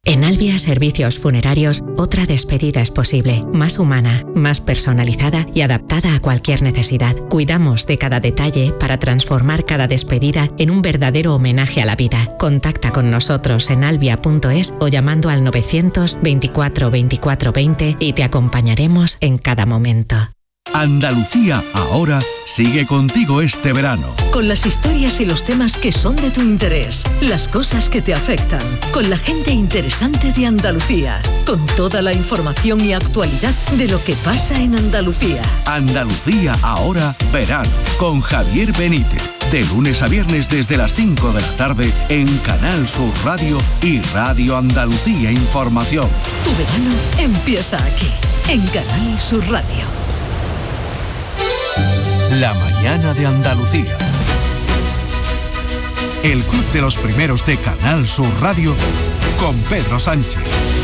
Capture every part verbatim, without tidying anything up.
En Albia Servicios Funerarios, otra despedida es posible, más humana, más personalizada y adaptada a cualquier necesidad. Cuidamos de cada detalle para transformar cada despedida en un verdadero homenaje a la vida. Contacta con nosotros en albia punto es o llamando al novecientos veinticuatro veinticuatro veinte y te acompañaremos en cada momento. Andalucía Ahora sigue contigo este verano. Con las historias y los temas que son de tu interés, las cosas que te afectan, con la gente interesante de Andalucía, con toda la información y actualidad de lo que pasa en Andalucía. Andalucía Ahora verano, con Javier Benítez. De lunes a viernes desde las cinco de la tarde en Canal Sur Radio y Radio Andalucía Información. Tu verano empieza aquí, en Canal Sur Radio. La mañana de Andalucía. El club de los primeros de Canal Sur Radio con Pedro Sánchez.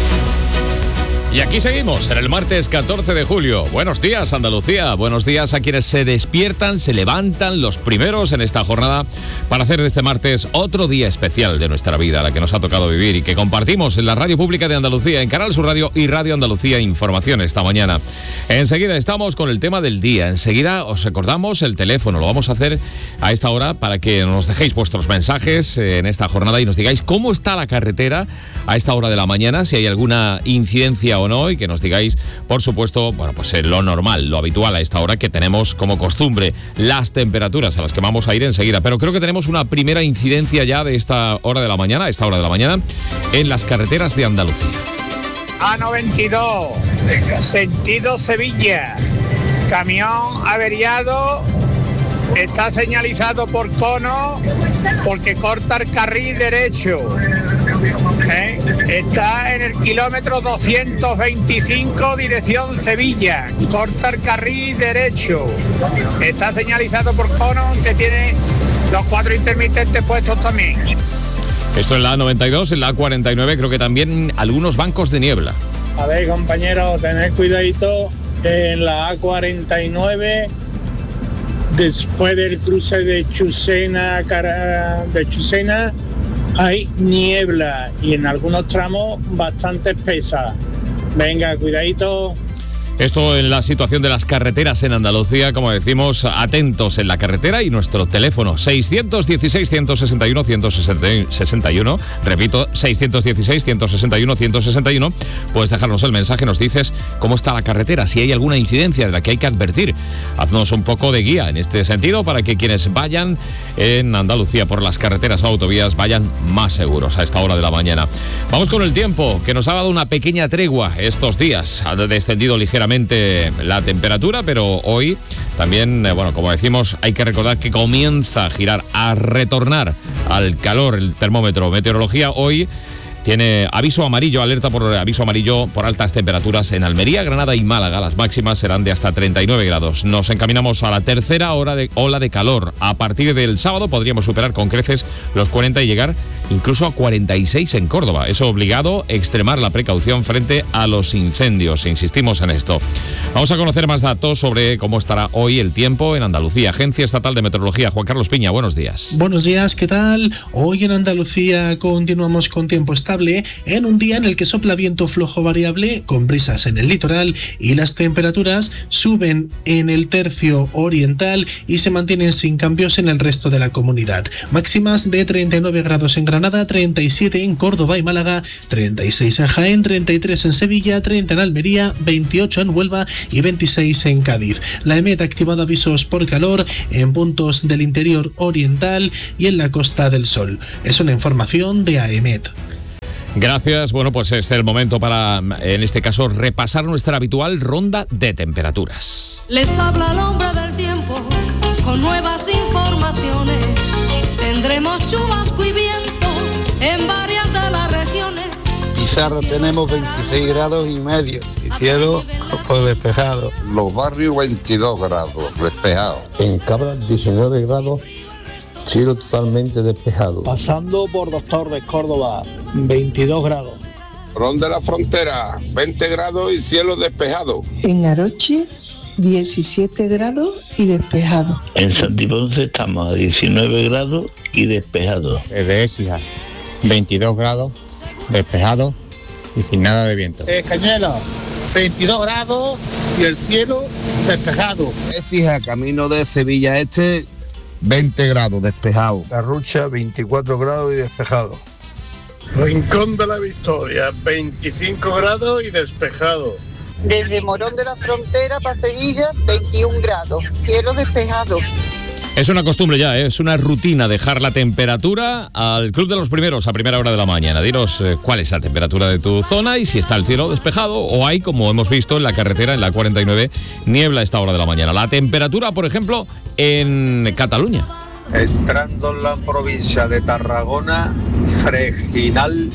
Y aquí seguimos en el martes catorce de julio. Buenos días, Andalucía. Buenos días a quienes se despiertan, se levantan los primeros en esta jornada para hacer de este martes otro día especial de nuestra vida, la que nos ha tocado vivir y que compartimos en la Radio Pública de Andalucía, en Canal Sur Radio y Radio Andalucía Información esta mañana. Enseguida estamos con el tema del día. Enseguida os recordamos el teléfono. Lo vamos a hacer a esta hora para que nos dejéis vuestros mensajes en esta jornada y nos digáis cómo está la carretera a esta hora de la mañana, si hay alguna incidencia o no, y que nos digáis, por supuesto, bueno, pues eh, lo normal, lo habitual a esta hora, que tenemos como costumbre las temperaturas a las que vamos a ir enseguida. Pero creo que tenemos una primera incidencia ya de esta hora de la mañana, a esta hora de la mañana, en las carreteras de Andalucía. A noventa y dos, sentido Sevilla, camión averiado, está señalizado por cono porque corta el carril derecho. ¿Eh? Está en el kilómetro doscientos veinticinco, dirección Sevilla, corta el carril derecho, está señalizado por cono, se tiene los cuatro intermitentes puestos también. Esto en la A noventa y dos, en la A cuarenta y nueve, creo que también algunos bancos de niebla. A ver, compañeros, tened cuidadito en la A cuarenta y nueve, después del cruce de Chusena, de Chusena, hay niebla y en algunos tramos bastante espesa. Venga, cuidadito. Esto en la situación de las carreteras en Andalucía, como decimos, atentos en la carretera y nuestro teléfono seiscientos dieciséis, ciento sesenta y uno, ciento sesenta y uno, repito, seiscientos dieciséis, ciento sesenta y uno, ciento sesenta y uno, puedes dejarnos el mensaje, nos dices cómo está la carretera, si hay alguna incidencia de la que hay que advertir. Haznos un poco de guía en este sentido para que quienes vayan en Andalucía por las carreteras o autovías vayan más seguros a esta hora de la mañana. Vamos con el tiempo, que nos ha dado una pequeña tregua estos días, ha descendido ligeramente la temperatura, pero hoy también, eh, bueno, como decimos, hay que recordar que comienza a girar, a retornar al calor el termómetro. Meteorología hoy tiene aviso amarillo, alerta por aviso amarillo por altas temperaturas en Almería, Granada y Málaga. Las máximas serán de hasta treinta y nueve grados. Nos encaminamos a la tercera hora de, ola de calor. A partir del sábado podríamos superar con creces los cuarenta y llegar incluso a cuarenta y seis en Córdoba. Eso obligado a extremar la precaución frente a los incendios. Insistimos en esto. Vamos a conocer más datos sobre cómo estará hoy el tiempo en Andalucía. Agencia Estatal de Meteorología. Juan Carlos Piña, buenos días. Buenos días, ¿qué tal? Hoy en Andalucía continuamos con tiempo estable, en un día en el que sopla viento flojo variable con brisas en el litoral y las temperaturas suben en el tercio oriental y se mantienen sin cambios en el resto de la comunidad. Máximas de treinta y nueve grados en Granada, treinta y siete en Córdoba y Málaga, treinta y seis en Jaén, treinta y tres en Sevilla, treinta en Almería, veintiocho en Huelva y veintiséis en Cádiz. La EMET ha activado avisos por calor en puntos del interior oriental y en la Costa del Sol. Es una información de AEMET. Gracias. Bueno, pues es el momento para, en este caso, repasar nuestra habitual ronda de temperaturas. Les habla el hombre del tiempo con nuevas informaciones. Tendremos chubasco y viento en varias de las regiones. Pizarro tenemos veintiséis grados y medio y cielo pues despejado. Los barrios veintidós grados, despejado. En Cabra diecinueve grados, cielo totalmente despejado. Pasando por Doctor de Córdoba, veintidós grados. Ronda de la Frontera, veinte grados y cielo despejado. En Aroche, diecisiete grados y despejado. En Santiponce estamos a diecinueve grados y despejado. De Écija, veintidós grados, despejado. y sin nada de viento. Eh, Cañuelas, veintidós grados y el cielo despejado. Écija, camino de Sevilla Este, veinte grados, despejado. Garrucha, veinticuatro grados y despejado. Rincón de la Victoria, veinticinco grados y despejado. Desde Morón de la Frontera para Sevilla, veintiún grados, cielo despejado. Es una costumbre ya, ¿eh? Es una rutina dejar la temperatura al Club de los Primeros a primera hora de la mañana. Dinos eh, cuál es la temperatura de tu zona y si está el cielo despejado o hay, como hemos visto en la carretera, en la cuarenta y nueve, niebla a esta hora de la mañana. La temperatura, por ejemplo, en Cataluña. Entrando en la provincia de Tarragona, Freginal,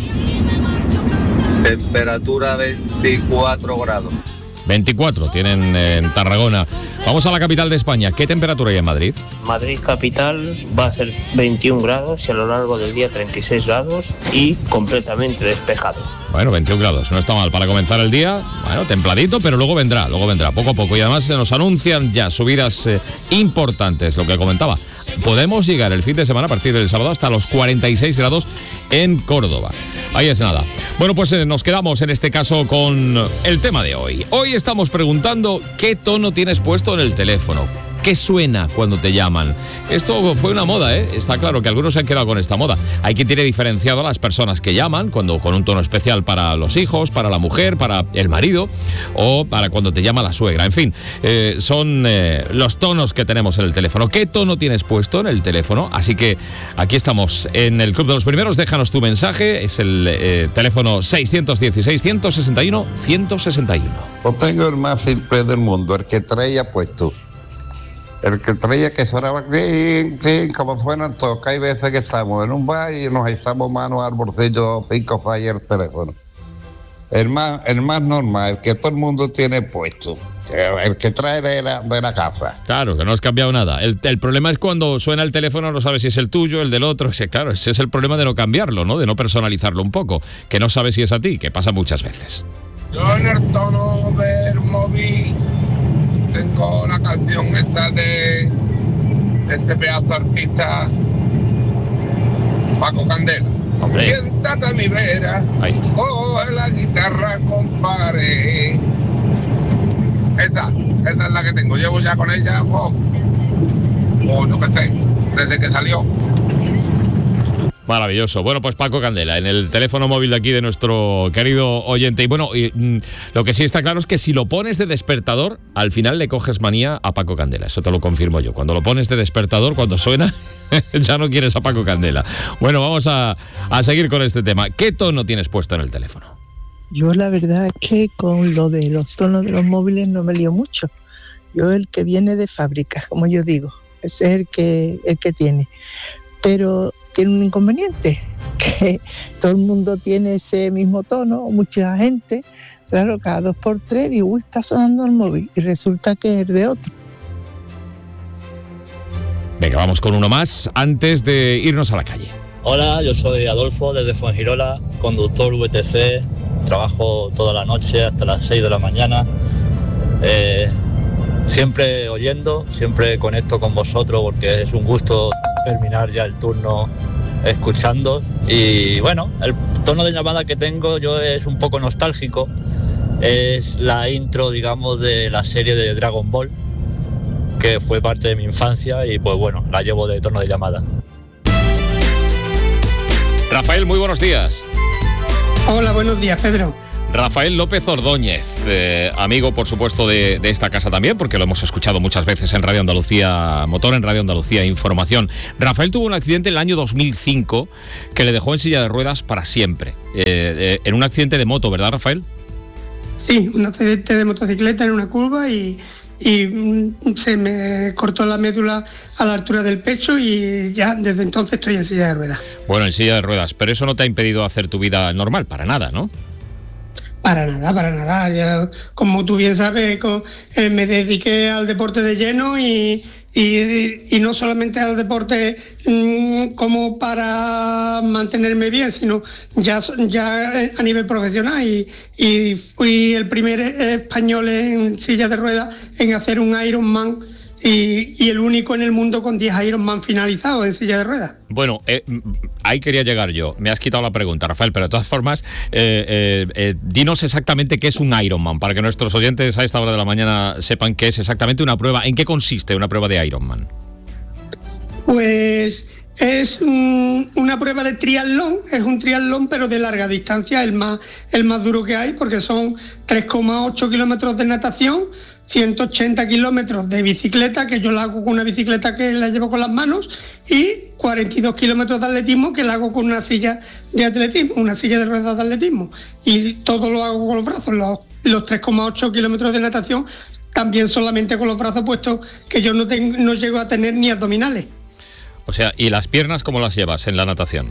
temperatura veinticuatro grados. veinticuatro tienen en Tarragona. Vamos a la capital de España. ¿Qué temperatura hay en Madrid? Madrid capital va a ser veintiún grados y a lo largo del día treinta y seis grados y completamente despejado. Bueno, veintiún grados, no está mal para comenzar el día. Bueno, templadito, pero luego vendrá, luego vendrá, poco a poco. Y además se nos anuncian ya subidas eh, importantes, lo que comentaba. Podemos llegar el fin de semana a partir del sábado hasta los cuarenta y seis grados en Córdoba. Ahí es nada. Bueno, pues eh, nos quedamos en este caso con el tema de hoy. Hoy estamos preguntando qué tono tienes puesto en el teléfono. ¿Qué suena cuando te llaman? Esto fue una moda, ¿eh? Está claro que algunos se han quedado con esta moda. Hay quien tiene diferenciado a las personas que llaman, cuando con un tono especial para los hijos, para la mujer, para el marido o para cuando te llama la suegra. En fin, eh, son eh, los tonos que tenemos en el teléfono. ¿Qué tono tienes puesto en el teléfono? Así que aquí estamos en el Club de los Primeros. Déjanos tu mensaje. Es el eh, teléfono seis uno seis, uno seis uno, uno seis uno. Pues tengo el más simple del mundo, el que traía puesto. El que traía que sonaba clink, clink, como suenan todos, que hay veces que estamos en un bar y nos echamos manos al bolsillo cinco fallas el teléfono. El más, el más normal, el que todo el mundo tiene puesto, el que trae de la, de la casa. Claro, que no has cambiado nada. El, el problema es cuando suena el teléfono, no sabes si es el tuyo, el del otro. Sí, claro, ese es el problema de no cambiarlo, ¿no? De no personalizarlo un poco, que no sabes si es a ti, que pasa muchas veces. Yo en el tono del móvil tengo la canción esta de ese pedazo artista Paco Candela. Okay. Siéntate a mi vera, oh, la guitarra, compadre. Esa, esa es la que tengo. Llevo ya con ella, oh, oh, yo qué sé, desde que salió. Maravilloso. Bueno, pues Paco Candela, en el teléfono móvil de aquí de nuestro querido oyente. Y bueno, y, mm, lo que sí está claro es que si lo pones de despertador, al final le coges manía a Paco Candela. Eso te lo confirmo yo. Cuando lo pones de despertador, cuando suena, ya no quieres a Paco Candela. Bueno, vamos a, a seguir con este tema. ¿Qué tono tienes puesto en el teléfono? Yo la verdad es que con lo de los tonos de los móviles no me lío mucho. Yo el que viene de fábrica, como yo digo, ese es el que, el que tiene. Pero tiene un inconveniente, que todo el mundo tiene ese mismo tono, mucha gente, claro, cada dos por tres digo, uy, está sonando el móvil, y resulta que es de otro. Venga, vamos con uno más antes de irnos a la calle. Hola, yo soy Adolfo desde Fuengirola, conductor V T C, trabajo toda la noche hasta las seis de la mañana, eh, siempre oyendo, siempre conecto con vosotros porque es un gusto terminar ya el turno escuchando. Y bueno, el tono de llamada que tengo yo es un poco nostálgico, es la intro, digamos, de la serie de Dragon Ball, que fue parte de mi infancia y pues bueno, la llevo de tono de llamada. Rafael, muy buenos días. Hola, buenos días, Pedro. Rafael López Ordóñez, eh, amigo por supuesto de, de esta casa también, porque lo hemos escuchado muchas veces en Radio Andalucía Motor, en Radio Andalucía Información. Rafael tuvo un accidente en el año dos mil cinco que le dejó en silla de ruedas para siempre, eh, eh, en un accidente de moto, ¿verdad, Rafael? Sí, un accidente de motocicleta en una curva y, y se me cortó la médula a la altura del pecho y ya desde entonces estoy en silla de ruedas. Bueno, en silla de ruedas, pero eso no te ha impedido hacer tu vida normal, para nada, ¿no? Para nada, para nada. Ya, como tú bien sabes, con, eh, me dediqué al deporte de lleno y, y, y no solamente al deporte mmm, como para mantenerme bien, sino ya, ya a nivel profesional. Y, y fui el primer español en silla de ruedas en hacer un Ironman y, y el único en el mundo con diez Ironman finalizados en silla de ruedas. Bueno, eh, ahí quería llegar yo. Me has quitado la pregunta, Rafael, pero de todas formas, eh, eh, eh, dinos exactamente qué es un Ironman, para que nuestros oyentes a esta hora de la mañana sepan qué es exactamente una prueba. ¿En qué consiste una prueba de Ironman? Pues es un, una prueba de triatlón, es un triatlón pero de larga distancia, el más, el más duro que hay, porque son tres coma ocho kilómetros de natación, ciento ochenta kilómetros de bicicleta, que yo la hago con una bicicleta que la llevo con las manos, y cuarenta y dos kilómetros de atletismo, que la hago con una silla de atletismo, una silla de ruedas de atletismo, y todo lo hago con los brazos. Los, los tres coma ocho kilómetros de natación también solamente con los brazos, puesto que yo no, tengo, no llego a tener ni abdominales. O sea, ¿y las piernas cómo las llevas en la natación?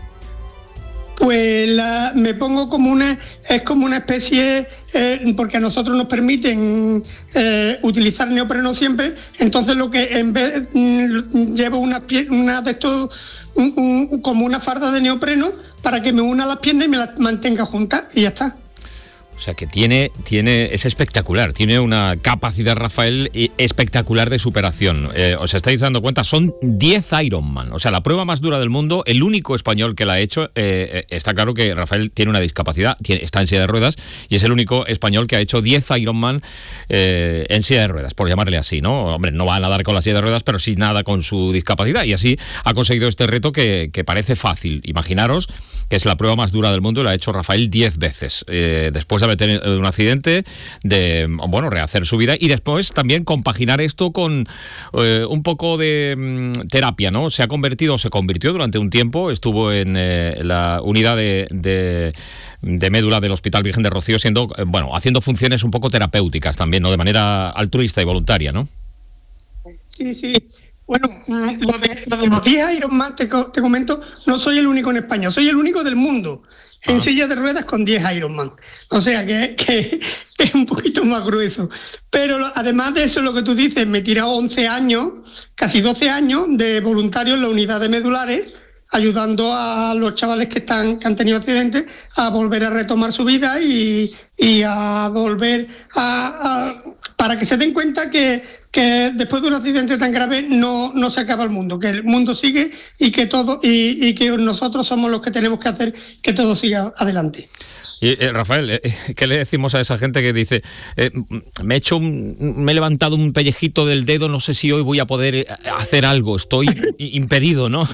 Pues la, me pongo como una, es como una especie, eh, porque a nosotros nos permiten eh, utilizar neopreno siempre, entonces lo que en vez mm, llevo una, una de estos, un, un, como una farda de neopreno para que me una las piernas y me las mantenga juntas y ya está. O sea que tiene, tiene, es espectacular, tiene una capacidad, Rafael, espectacular de superación. Eh, os estáis dando cuenta, son diez Ironman, o sea, la prueba más dura del mundo, el único español que la ha hecho. Eh, está claro que Rafael tiene una discapacidad, tiene, está en silla de ruedas, y es el único español que ha hecho diez Ironman eh, en silla de ruedas, por llamarle así, ¿no? Hombre, no va a nadar con la silla de ruedas, pero sí nada con su discapacidad, y así ha conseguido este reto que, que parece fácil. Imaginaros que es la prueba más dura del mundo y la ha hecho Rafael diez veces, eh, después de haber tenido un accidente, de, bueno, rehacer su vida y después también compaginar esto con eh, un poco de mm, terapia, ¿no? Se ha convertido, se convirtió durante un tiempo, estuvo en eh, la unidad de, de, de médula del Hospital Virgen de Rocío, siendo, eh, bueno, haciendo funciones un poco terapéuticas también, ¿no? De manera altruista y voluntaria, ¿no? Sí, sí. Bueno, lo de, lo de los diez Ironman, te, te comento, no soy el único en España, soy el único del mundo en ah. silla de ruedas con diez Ironman. O sea que, que, que es un poquito más grueso. Pero lo, además de eso, lo que tú dices, me he tirado once años, casi doce años de voluntario en la unidad de medulares, ayudando a los chavales que están que han tenido accidentes a volver a retomar su vida y, y a volver a, a... para que se den cuenta que, que después de un accidente tan grave no, no se acaba el mundo, que el mundo sigue y que todo y, y que nosotros somos los que tenemos que hacer que todo siga adelante. Y, eh, Rafael, eh, ¿qué le decimos a esa gente que dice eh, me he hecho un, me he levantado un pellejito del dedo, no sé si hoy voy a poder hacer algo, estoy impedido, ¿no?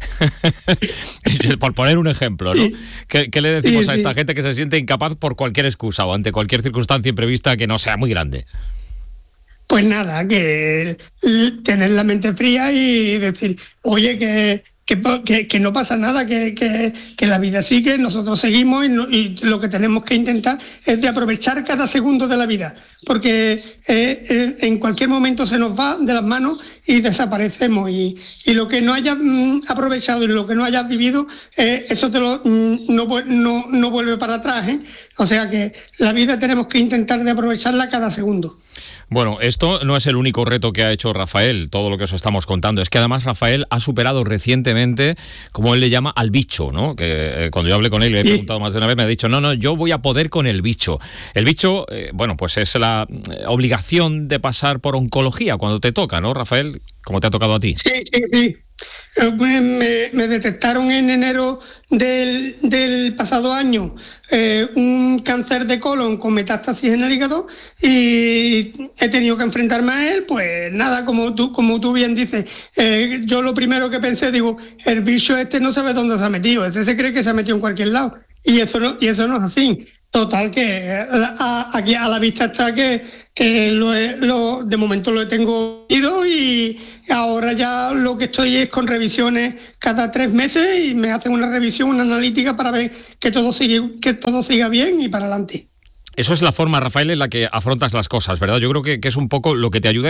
Por poner un ejemplo, ¿no? ¿Qué, qué le decimos sí, a esta sí. gente que se siente incapaz por cualquier excusa o ante cualquier circunstancia imprevista que no sea muy grande? Pues nada, que tener la mente fría y decir, oye, que, que, que, que no pasa nada, que, que, que la vida sigue, nosotros seguimos y, no, y lo que tenemos que intentar es de aprovechar cada segundo de la vida, porque eh, eh, en cualquier momento se nos va de las manos y desaparecemos y, y lo que no hayas mm, aprovechado y lo que no hayas vivido, eh, eso te lo, mm, no, no, no vuelve para atrás, ¿eh? O sea que la vida tenemos que intentar de aprovecharla cada segundo. Bueno, esto no es el único reto que ha hecho Rafael, todo lo que os estamos contando. Es que además Rafael ha superado recientemente, como él le llama, al bicho, ¿no? Que eh, cuando yo hablé con él, le he preguntado más de una vez, me ha dicho, no, no, yo voy a poder con el bicho. El bicho, eh, bueno, pues es la eh, obligación de pasar por oncología cuando te toca, ¿no, Rafael? Como te ha tocado a ti. Sí, sí, sí. Me, me detectaron en enero del, del pasado año eh, un cáncer de colon con metástasis en el hígado y he tenido que enfrentarme a él. Pues nada, como tú, como tú bien dices, eh, yo lo primero que pensé, digo, el bicho este no sabe dónde se ha metido, este se cree que se ha metido en cualquier lado y eso no, y eso no es así. Total, que a, aquí a la vista está que, que lo, he, lo de momento lo tengo ido y ahora ya lo que estoy es con revisiones cada tres meses y me hacen una revisión, una analítica para ver que todo sigue, que todo siga bien y para adelante. Eso es la forma, Rafael, en la que afrontas las cosas, ¿verdad? Yo creo que, que es un poco lo que te ayuda